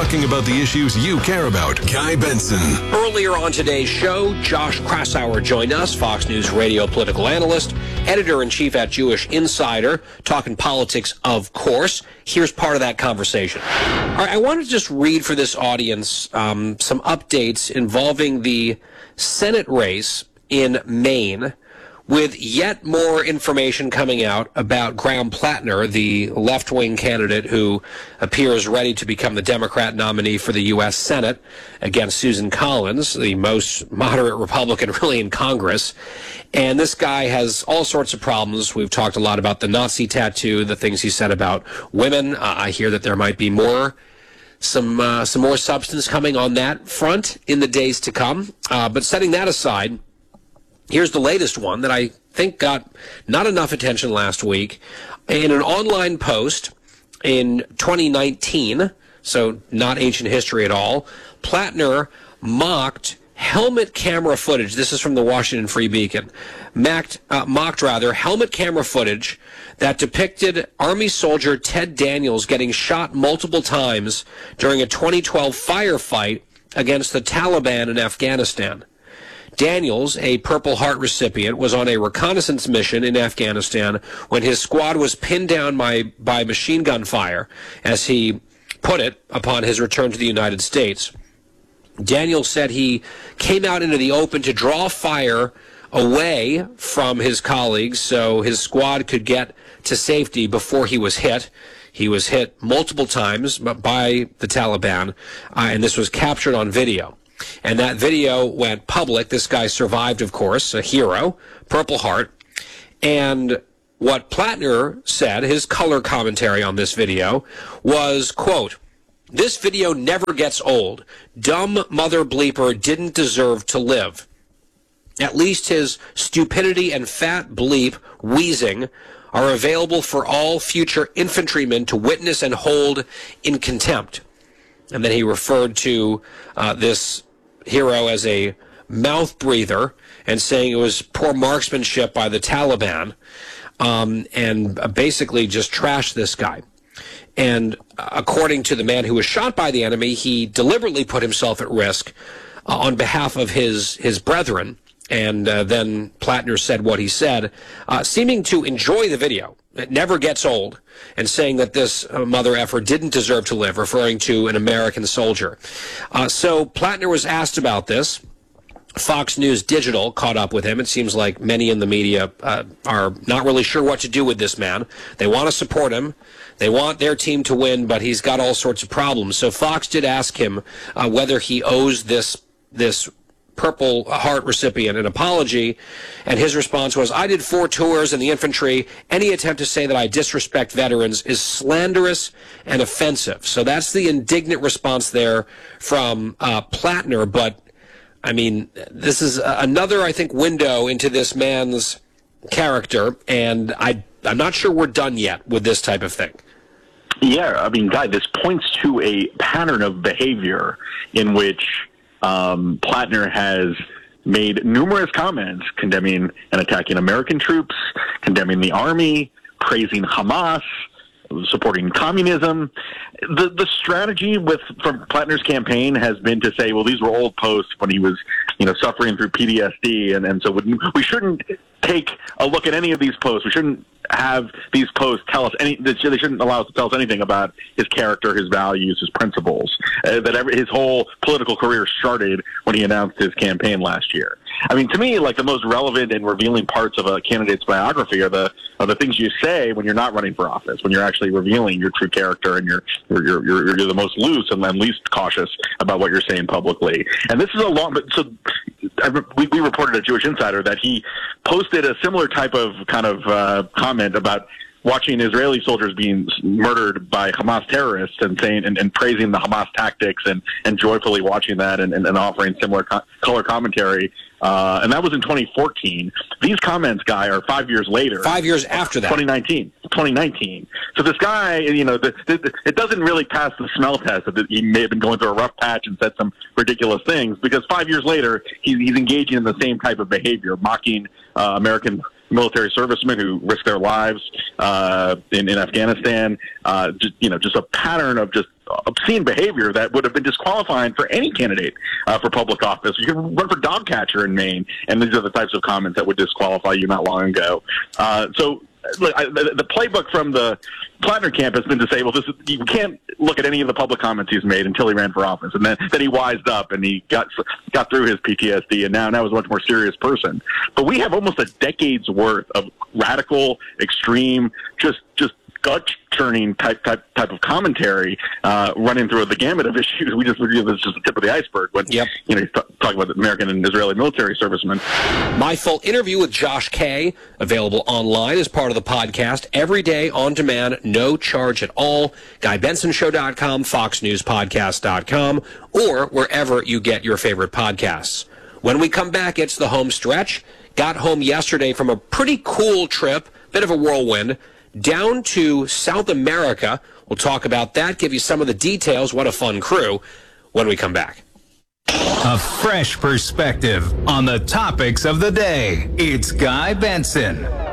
talking about the issues you care about. Guy Benson. Earlier on today's show, Josh Kraushaar joined us, Fox News radio political analyst, editor-in-chief at Jewish Insider, talking politics, of course. Here's part of that conversation. All right, I want to just read for this audience some updates involving the Senate race in Maine, with yet more information coming out about Graham Plattner, the left-wing candidate who appears ready to become the Democrat nominee for the U.S. Senate against Susan Collins, the most moderate Republican really in Congress. And this guy has all sorts of problems. We've talked a lot about the Nazi tattoo, the things he said about women. I hear that there might be some more substance coming on that front in the days to come. But setting that aside, here's the latest one that I think got not enough attention last week. In an online post in 2019, so not ancient history at all, Plattner mocked helmet camera footage. This is from the Washington Free Beacon. Mocked helmet camera footage that depicted Army soldier Ted Daniels getting shot multiple times during a 2012 firefight against the Taliban in Afghanistan. Daniels, a Purple Heart recipient, was on a reconnaissance mission in Afghanistan when his squad was pinned down by machine gun fire, as he put it, upon his return to the United States. Daniels said he came out into the open to draw fire away from his colleagues so his squad could get to safety before he was hit. He was hit multiple times by the Taliban, and this was captured on video. And that video went public. This guy survived, of course, a hero, Purple Heart. And what Plattner said, his color commentary on this video, was, quote, "This video never gets old. Dumb mother bleeper didn't deserve to live. At least his stupidity and fat bleep wheezing are available for all future infantrymen to witness and hold in contempt." And then he referred to this hero as a mouth breather and saying it was poor marksmanship by the Taliban, and basically just trashed this guy. And according to the man who was shot by the enemy, he deliberately put himself at risk on behalf of his brethren. And then Plattner said what he said, seeming to enjoy the video. It never gets old, and saying that this mother effer didn't deserve to live, referring to an American soldier. So Plattner was asked about this. Fox News Digital caught up with him. It seems like many in the media are not really sure what to do with this man. They want to support him. They want their team to win, but he's got all sorts of problems. So Fox did ask him whether he owes this Purple Heart recipient an apology, and his response was, "I did 4 tours in the infantry. Any attempt to say that I disrespect veterans is slanderous and offensive." So that's the indignant response there from Plattner. But, I mean, this is another, I think, window into this man's character, and I'm not sure we're done yet with this type of thing. Yeah, I mean, Guy, this points to a pattern of behavior in which Plattner has made numerous comments condemning and attacking American troops, condemning the army, praising Hamas, supporting communism. The strategy from Plattner's campaign has been to say, well, these were old posts when he was, suffering through PTSD, and so we shouldn't take a look at any of these posts. We shouldn't have these posts tell us they shouldn't allow us to tell us anything about his character, his values, his principles. His whole political career started when he announced his campaign last year. I mean, to me, like, the most relevant and revealing parts of a candidate's biography are the things you say when you're not running for office, when you're actually revealing your true character and you're the most loose and least cautious about what you're saying publicly. And this is we reported at Jewish Insider that he posted a similar type of comment about watching Israeli soldiers being murdered by Hamas terrorists and saying and praising the Hamas tactics and joyfully watching that and offering similar color commentary. And that was in 2014. These comments, Guy, are 5 years later. 5 years after that. 2019. So this guy, it doesn't really pass the smell test that he may have been going through a rough patch and said some ridiculous things, because 5 years later, he's engaging in the same type of behavior, mocking American military servicemen who risked their lives in Afghanistan. Just a pattern of just obscene behavior that would have been disqualifying for any candidate for public office. You can run for dog catcher in Maine, and these are the types of comments that would disqualify you not long ago. Look, the playbook from the Plattner camp has been to say, well, you can't look at any of the public comments he's made until he ran for office. And then he wised up and he got through his PTSD, and now he's a much more serious person. But we have almost a decade's worth of radical, extreme, just gut-churning type of commentary running through the gamut of issues. We just review this as just the tip of the iceberg when you talk about the American and Israeli military servicemen. My full interview with Josh Kaye, available online as part of the podcast every day on demand, no charge at all. GuyBensonShow.com, FoxNewsPodcast.com, or wherever you get your favorite podcasts. When we come back, it's the home stretch. Got home yesterday from a pretty cool trip, bit of a whirlwind, down to South America. We'll talk about that, give you some of the details. What a fun crew when we come back. A fresh perspective on the topics of the day. It's Guy Benson.